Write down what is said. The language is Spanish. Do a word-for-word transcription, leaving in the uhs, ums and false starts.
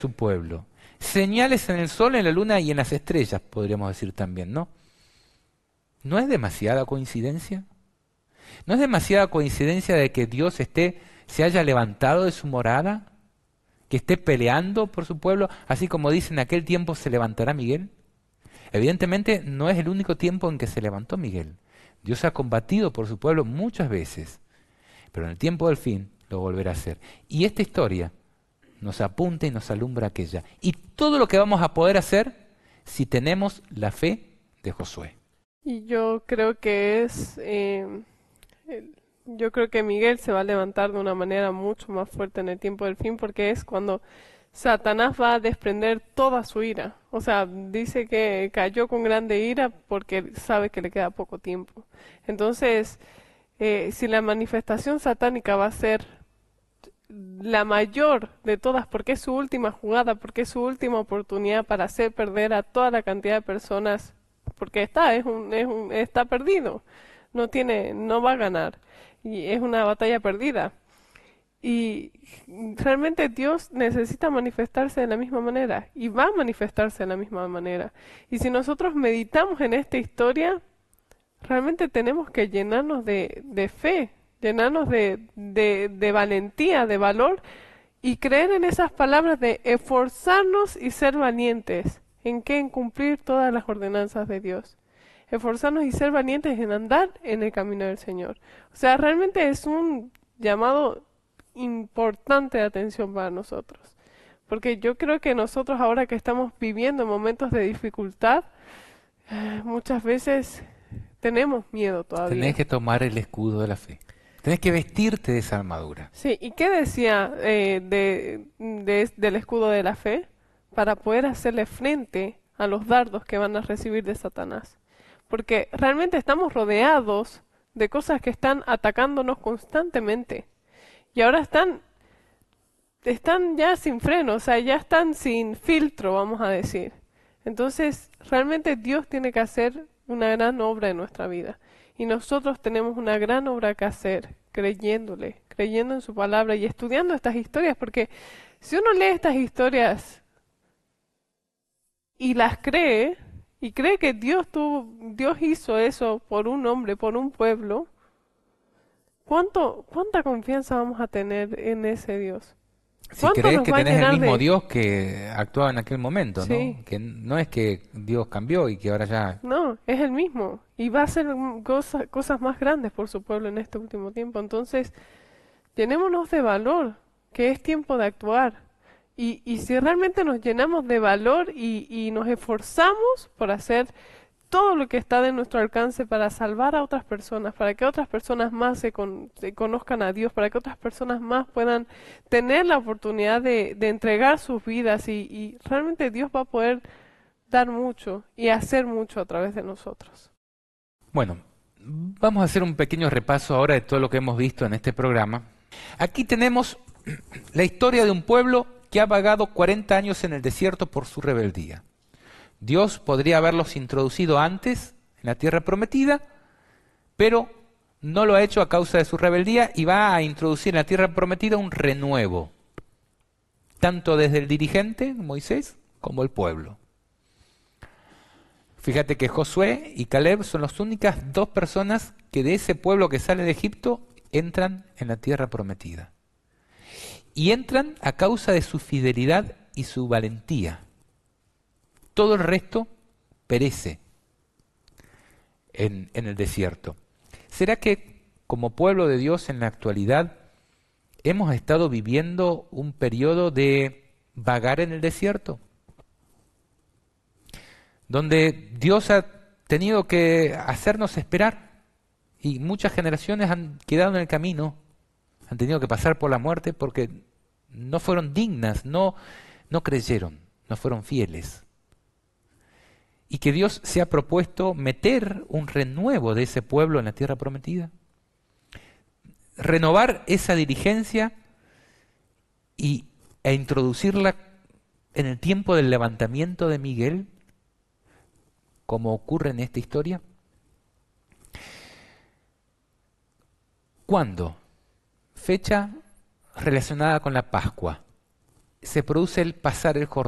su pueblo. Señales en el sol, en la luna y en las estrellas, podríamos decir también, ¿no? ¿No es demasiada coincidencia? ¿No es demasiada coincidencia de que Dios esté, se haya levantado de su morada? ¿Que esté peleando por su pueblo? Así como dice, en aquel tiempo se levantará Miguel. Evidentemente no es el único tiempo en que se levantó Miguel. Dios ha combatido por su pueblo muchas veces, pero en el tiempo del fin lo volverá a hacer. Y esta historia nos apunta y nos alumbra aquella. Y todo lo que vamos a poder hacer si tenemos la fe de Josué. Y yo creo que es, eh, el- yo creo que Miguel se va a levantar de una manera mucho más fuerte en el tiempo del fin, porque es cuando Satanás va a desprender toda su ira. O sea, dice que cayó con grande ira porque sabe que le queda poco tiempo. Entonces, eh, si la manifestación satánica va a ser la mayor de todas, porque es su última jugada, porque es su última oportunidad para hacer perder a toda la cantidad de personas, porque está, es un, es un, está perdido, no tiene, no va a ganar, y es una batalla perdida. Y realmente Dios necesita manifestarse de la misma manera, y va a manifestarse de la misma manera. Y si nosotros meditamos en esta historia, realmente tenemos que llenarnos de, de fe, llenarnos de, de, de valentía, de valor y creer en esas palabras de esforzarnos y ser valientes. ¿En qué? En cumplir todas las ordenanzas de Dios. Esforzarnos y ser valientes en andar en el camino del Señor. O sea, realmente es un llamado importante de atención para nosotros. Porque yo creo que nosotros ahora que estamos viviendo momentos de dificultad, eh, muchas veces tenemos miedo Tenés todavía. que tomar el escudo de la fe. Tenés que vestirte de esa armadura. Sí, ¿y qué decía eh, de, de- del escudo de la fe? Para poder hacerle frente a los dardos que van a recibir de Satanás. Porque realmente estamos rodeados de cosas que están atacándonos constantemente. Y ahora están, están ya sin freno, o sea, ya están sin filtro, vamos a decir. Entonces, realmente Dios tiene que hacer una gran obra en nuestra vida. Y nosotros tenemos una gran obra que hacer, creyéndole, creyendo en su palabra y estudiando estas historias, porque si uno lee estas historias y las cree, y cree que Dios tuvo, Dios hizo eso por un hombre, por un pueblo, ¿cuánto, cuánta confianza vamos a tener en ese Dios? Si ¿Cuánto crees nos que va a tenés el llenar mismo de... Dios que actuaba en aquel momento, ¿no? Sí, Que no es que Dios cambió y que ahora ya... no, es el mismo. Y va a hacer mm, cosa- cosas más grandes por su pueblo en este último tiempo. Entonces, llenémonos de valor, que es tiempo de actuar. Y, y si realmente nos llenamos de valor y, y nos esforzamos por hacer todo lo que está de nuestro alcance para salvar a otras personas, para que otras personas más se, con- se conozcan a Dios, para que otras personas más puedan tener la oportunidad de, de entregar sus vidas y, y realmente Dios va a poder dar mucho y hacer mucho a través de nosotros. Bueno, vamos a hacer un pequeño repaso ahora de todo lo que hemos visto en este programa. Aquí tenemos la historia de un pueblo que ha vagado cuarenta años en el desierto por su rebeldía. Dios podría haberlos introducido antes en la tierra prometida, pero no lo ha hecho a causa de su rebeldía y va a introducir en la tierra prometida un renuevo, tanto desde el dirigente, Moisés, como el pueblo. Fíjate que Josué y Caleb son las únicas dos personas que de ese pueblo que sale de Egipto entran en la tierra prometida. Y entran a causa de su fidelidad y su valentía. Todo el resto perece en, en el desierto. ¿Será que como pueblo de Dios en la actualidad hemos estado viviendo un periodo de vagar en el desierto? Donde Dios ha tenido que hacernos esperar y muchas generaciones han quedado en el camino, han tenido que pasar por la muerte porque no fueron dignas, no, no creyeron, no fueron fieles. Y que Dios se ha propuesto meter un renuevo de ese pueblo en la tierra prometida. Renovar esa dirigencia y, e introducirla en el tiempo del levantamiento de Miguel, como ocurre en esta historia. ¿Cuándo? Fecha relacionada con la Pascua. se produce el pasar el Jordán.